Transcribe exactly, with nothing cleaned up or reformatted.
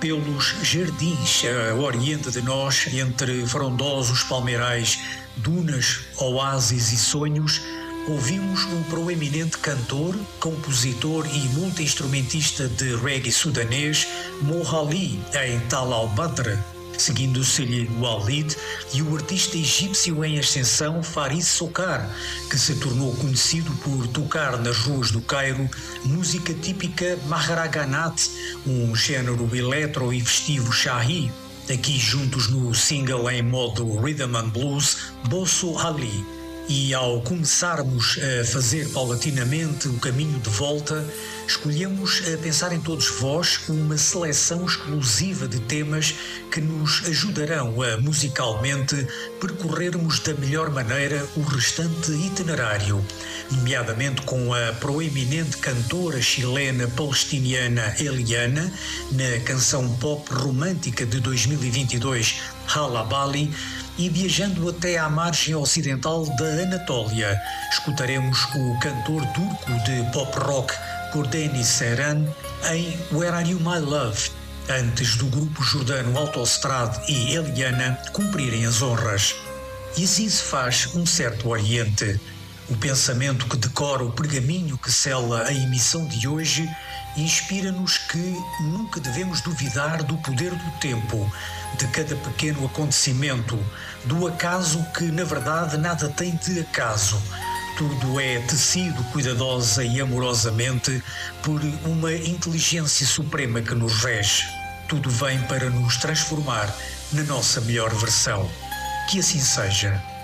pelos jardins a oriente de nós, entre frondosos palmeirais, dunas, oásis e sonhos, ouvimos um proeminente cantor, compositor e multi-instrumentista de reggae sudanês, Mo Ali, em Tal al-Badr, seguindo-se-lhe Walid e o artista egípcio em ascensão Farid Sokar, que se tornou conhecido por tocar nas ruas do Cairo música típica Maharaganat, um género eletro e festivo shahi, aqui juntos no single em modo rhythm and blues Bosso Ali. E ao começarmos a fazer paulatinamente o caminho de volta, escolhemos a pensar em todos vós uma seleção exclusiva de temas que nos ajudarão a musicalmente percorrermos da melhor maneira o restante itinerário, nomeadamente com a proeminente cantora chilena palestiniana Eliana, na canção pop romântica de dois mil e vinte e dois Hala Bali, e viajando até à margem ocidental da Anatólia, escutaremos o cantor turco de pop rock Kordeni Ceyran em Where Are You My Love, antes do grupo jordano Autostrad e Eliana cumprirem as honras. E assim se faz um certo Oriente. O pensamento que decora o pergaminho que sela a emissão de hoje inspira-nos que nunca devemos duvidar do poder do tempo, de cada pequeno acontecimento, do acaso que, na verdade, nada tem de acaso. Tudo é tecido cuidadosa e amorosamente por uma inteligência suprema que nos rege. Tudo vem para nos transformar na nossa melhor versão. Que assim seja.